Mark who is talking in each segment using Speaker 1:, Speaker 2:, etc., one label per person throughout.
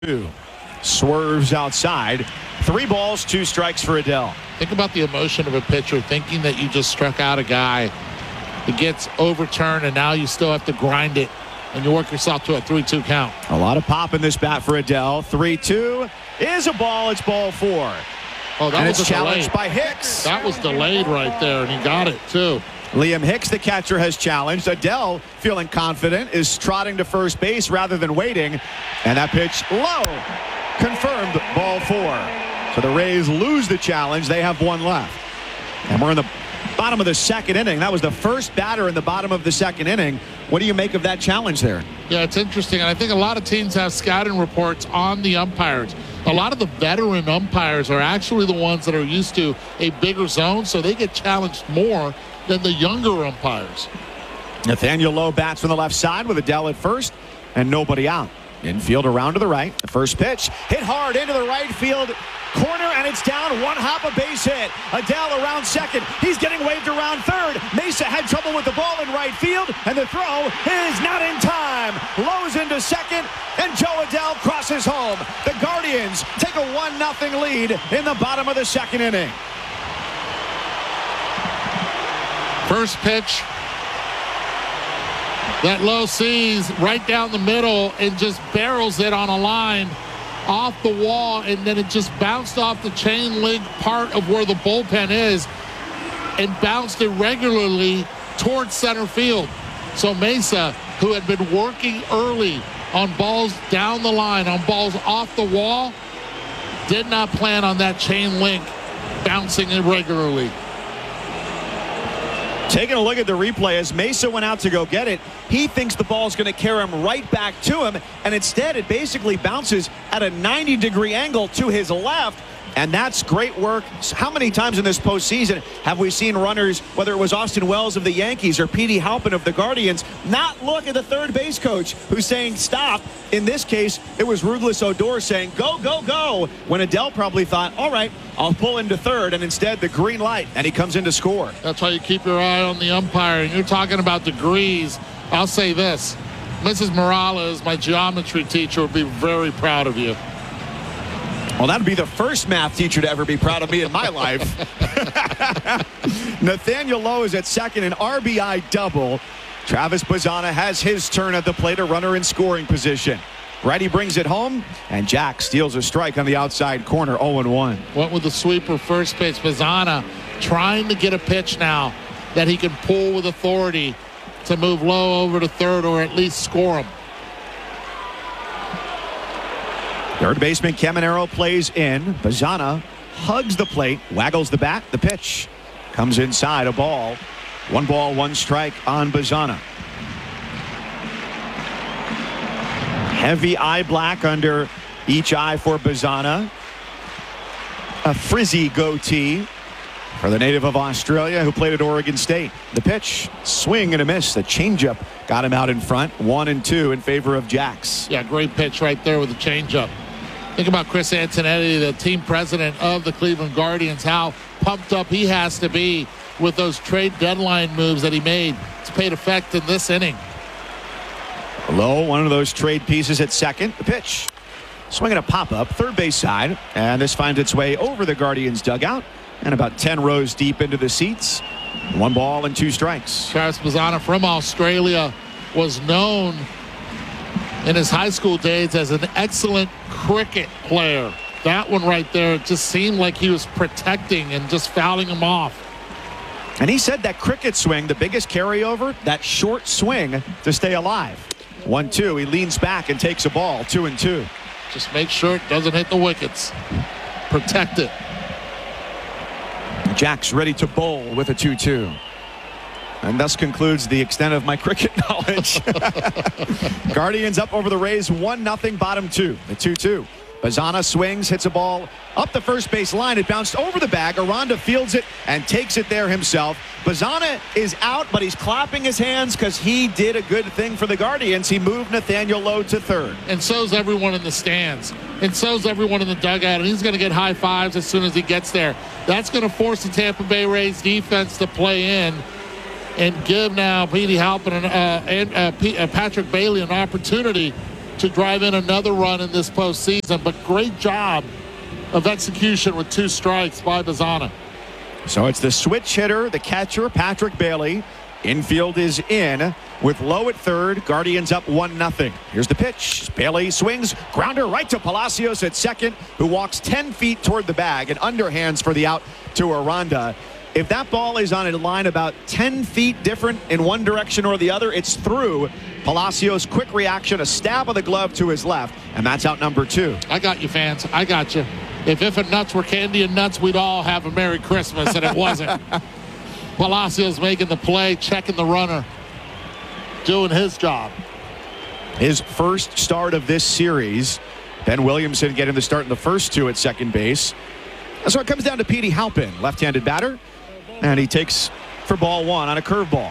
Speaker 1: 2. Swerves outside. 3 balls, 2 strikes for Adell.
Speaker 2: Think about the emotion of a pitcher thinking that you just struck out a guy. It gets overturned, and now you still have to grind it, and you work yourself to a 3-2 count.
Speaker 1: A lot of pop in this bat for Adell. 3-2 is a ball. It's ball 4.
Speaker 2: Oh, that
Speaker 1: and
Speaker 2: was
Speaker 1: it's challenged by Hicks.
Speaker 2: That was delayed right there, and he got it, too.
Speaker 1: Liam Hicks, the catcher, has challenged. Adell, feeling confident, is trotting to first base rather than waiting. And that pitch low. Confirmed, ball 4. So the Rays lose the challenge. They have 1 left. And we're in the bottom of the second inning. That was the first batter in the bottom of the second inning. What do you make of that challenge there?
Speaker 2: Yeah, it's interesting. And I think a lot of teams have scouting reports on the umpires. A lot of the veteran umpires are actually the ones that are used to a bigger zone, so they get challenged more than the younger umpires.
Speaker 1: Nathaniel Lowe bats from the left side with Adell at first and nobody out. Infield around to the right. The first pitch hit hard into the right field corner, and it's down. 1 hop, a base hit. Adell around second. He's getting waved around third. Mesa had trouble with the ball in right field, and the throw is not in time. Lowe's into second, and Joe Adell crosses home. The Guardians take a 1-0 lead in the bottom of the second inning.
Speaker 2: First pitch that Lowe sees right down the middle and just barrels it on a line off the wall, and then it just bounced off the chain link part of where the bullpen is and bounced irregularly towards center field. So Mesa, who had been working early on balls down the line, on balls off the wall, did not plan on that chain link bouncing irregularly.
Speaker 1: Taking a look at the replay as Mesa went out to go get it, he thinks the ball is going to carry him right back to him, and instead it basically bounces at a 90-degree angle to his left, and that's great work. How many times in this postseason have we seen runners, whether it was Austin Wells of the Yankees or Petey Halpin of the Guardians, not look at the third base coach who's saying stop? In this case, it was Rouglis Odor saying go, go, go, when Adell probably thought, all right, I'll pull into third, and instead the green light, and he comes in to score.
Speaker 2: That's why you keep your eye on the umpire. And you're talking about degrees. I'll say this. Mrs. Morales, my geometry teacher, would be very proud of you.
Speaker 1: Well, that'd be the first math teacher to ever be proud of me in my life. Nathaniel Lowe is at second, an RBI double. Travis Bazzana has his turn at the plate, a runner in scoring position. Righty brings it home, and Jack steals a strike on the outside corner, 0-1.
Speaker 2: Went with the sweeper first pitch. Bazzana trying to get a pitch now that he can pull with authority to move Lowe over to third or at least score him.
Speaker 1: Third baseman Caminero plays in. Bazzana hugs the plate, waggles the bat. The pitch comes inside, a ball. 1 ball, 1 strike on Bazzana. Heavy eye black under each eye for Bazzana. A frizzy goatee for the native of Australia who played at Oregon State. The pitch, swing and a miss. The changeup got him out in front. 1-2 in favor of Jax.
Speaker 2: Yeah, great pitch right there with the changeup. Think about Chris Antonetti, the team president of the Cleveland Guardians, how pumped up he has to be with those trade deadline moves that he made. It's paid effect in this inning.
Speaker 1: Lowe, one of those trade pieces at second. The pitch, swinging a pop-up, third base side, and this finds its way over the Guardians dugout and about 10 rows deep into the seats. 1 ball and 2 strikes.
Speaker 2: Travis Bazzana from Australia was known in his high school days as an excellent cricket player. That one right there, it just seemed like he was protecting and just fouling him off.
Speaker 1: And he said that cricket swing, the biggest carryover, that short swing to stay alive. 1-2, he leans back and takes a ball, 2-2.
Speaker 2: Just make sure it doesn't hit the wickets. Protect it.
Speaker 1: Jack's ready to bowl with a 2-2. And thus concludes the extent of my cricket knowledge. Guardians up over the Rays, 1-0, bottom 2. The 2-2. Bazzana swings, hits a ball up the first base line. It bounced over the bag. Aranda fields it and takes it there himself. Bazzana is out, but he's clapping his hands because he did a good thing for the Guardians. He moved Nathaniel Lowe to third.
Speaker 2: And so's everyone in the stands. And so's everyone in the dugout. And he's going to get high fives as soon as he gets there. That's going to force the Tampa Bay Rays defense to play in and give now Petey Halpin and Patrick Bailey an opportunity to drive in another run in this postseason. But great job of execution with 2 strikes by Bazzana.
Speaker 1: So it's the switch hitter, the catcher, Patrick Bailey. Infield is in with Lowe at third. Guardians up 1-0. Here's the pitch. Bailey swings. Grounder right to Palacios at second, who walks 10 feet toward the bag and underhands for the out to Aranda. If that ball is on a line about 10 feet different in one direction or the other, it's through. Palacios, quick reaction, a stab of the glove to his left, and that's out number 2.
Speaker 2: I got you, fans. I got you. If and nuts were candy and nuts, we'd all have a Merry Christmas, and it wasn't. Palacios making the play, checking the runner, doing his job.
Speaker 1: His first start of this series. Ben Williamson getting the start in the first 2 at second base. So it comes down to Petey Halpin, left-handed batter, and he takes for ball 1 on a curveball.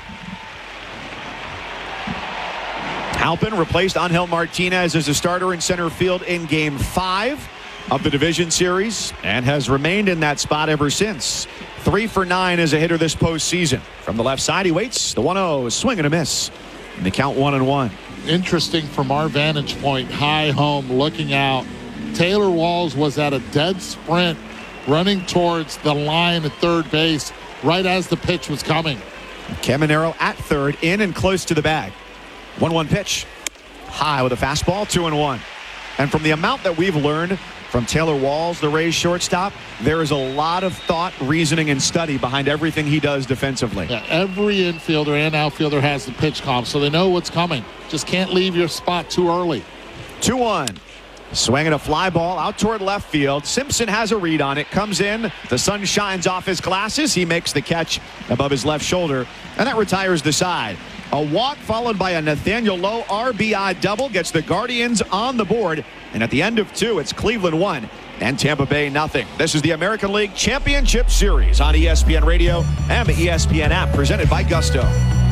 Speaker 1: Halpin replaced Angel Martinez as a starter in center field in Game 5 of the division series and has remained in that spot ever since. 3 for 9 as a hitter this postseason. From the left side, he waits. The 1-0, swing and a miss. And the count 1-1.
Speaker 2: Interesting from our vantage point, high home, looking out. Taylor Walls was at a dead sprint, running towards the line at third base right as the pitch was coming.
Speaker 1: Caminero at third, in and close to the bag. 1-1 pitch. High with a fastball, 2-1. And from the amount that we've learned from Taylor Walls, the Rays shortstop, there is a lot of thought, reasoning, and study behind everything he does defensively.
Speaker 2: Yeah, every infielder and outfielder has the pitch comp, so they know what's coming. Just can't leave your spot too early.
Speaker 1: 2-1. Swinging a fly ball out toward left field. Simpson has a read on it. Comes in. The sun shines off his glasses. He makes the catch above his left shoulder, and that retires the side. A walk followed by a Nathaniel Lowe RBI double gets the Guardians on the board. And at the end of 2, it's Cleveland 1 and Tampa Bay 0. This is the American League Championship Series on ESPN Radio and the ESPN app, presented by Gusto.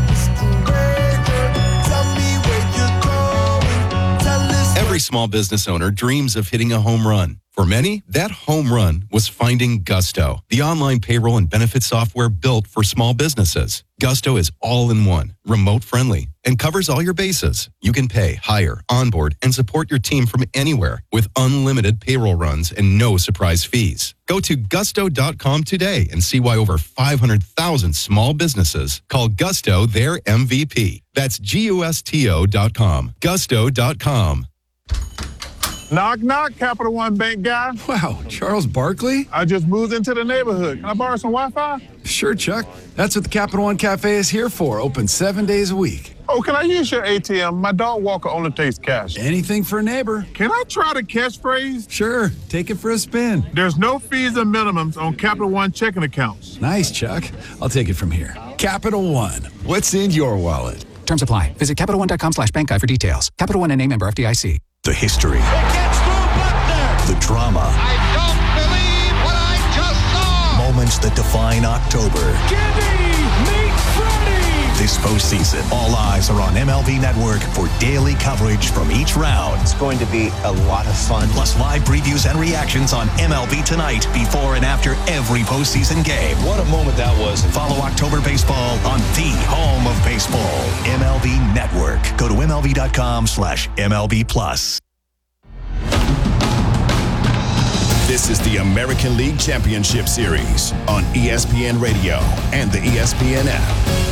Speaker 3: Every small business owner dreams of hitting a home run. For many, that home run was finding Gusto, the online payroll and benefit software built for small businesses. Gusto is all-in-one, remote-friendly, and covers all your bases. You can pay, hire, onboard, and support your team from anywhere with unlimited payroll runs and no surprise fees. Go to gusto.com today and see why over 500,000 small businesses call Gusto their MVP. That's GUSTO.com. Gusto.com.
Speaker 4: Knock, knock, Capital One Bank guy.
Speaker 5: Wow, Charles Barkley?
Speaker 4: I just moved into the neighborhood. Can I borrow some Wi-Fi?
Speaker 5: Sure, Chuck. That's what the Capital One Cafe is here for, open 7 days a week.
Speaker 4: Oh, can I use your ATM? My dog walker only takes cash.
Speaker 5: Anything for a neighbor.
Speaker 4: Can I try the catchphrase?
Speaker 5: Sure, take it for a spin.
Speaker 4: There's no fees and minimums on Capital One checking accounts.
Speaker 5: Nice, Chuck. I'll take it from here. Capital One. What's in your wallet?
Speaker 6: Terms apply. Visit CapitalOne.com/bankguide for details. Capital One NA, member FDIC.
Speaker 7: The history.
Speaker 8: It gets through Buckner.
Speaker 7: The drama.
Speaker 8: I don't believe what I just saw.
Speaker 7: Moments that define October.
Speaker 8: Gibby meets Freddie.
Speaker 7: This postseason, all eyes are on MLB Network for daily coverage from each round.
Speaker 9: It's going to be a lot of fun.
Speaker 7: Plus live previews and reactions on MLB Tonight before and after every postseason game.
Speaker 9: What a moment that was.
Speaker 7: Follow October baseball on the home of baseball, MLB Network. Go to MLB.com/MLB Plus.
Speaker 10: This is the American League Championship Series on ESPN Radio and the ESPN app.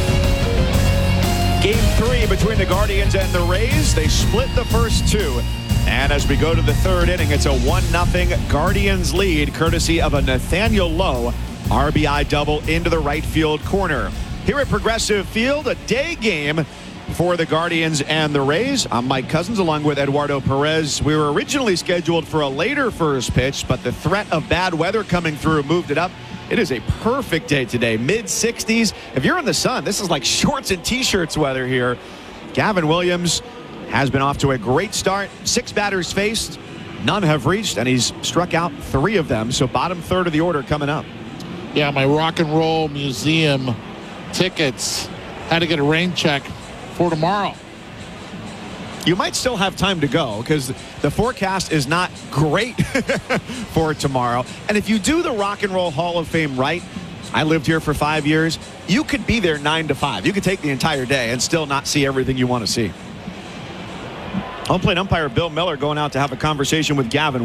Speaker 1: Game 3 between the Guardians and the Rays. They split the first 2. And as we go to the third inning, it's a 1-0 Guardians lead, courtesy of a Nathaniel Lowe RBI double into the right field corner. Here at Progressive Field, a day game for the Guardians and the Rays. I'm Mike Cousins along with Eduardo Perez. We were originally scheduled for a later first pitch, but the threat of bad weather coming through moved it up. It is a perfect day today, mid-60s. If you're in the sun, this is like shorts and T-shirts weather here. Gavin Williams has been off to a great start. 6 batters faced, none have reached, and he's struck out 3 of them. So bottom third of the order coming up.
Speaker 2: Yeah, my Rock and Roll Museum tickets had to get a rain check for tomorrow.
Speaker 1: You might still have time to go because the forecast is not great for tomorrow. And if you do the Rock and Roll Hall of Fame right, I lived here for 5 years, you could be there 9 to 5. You could take the entire day and still not see everything you want to see. Home plate umpire Bill Miller going out to have a conversation with Gavin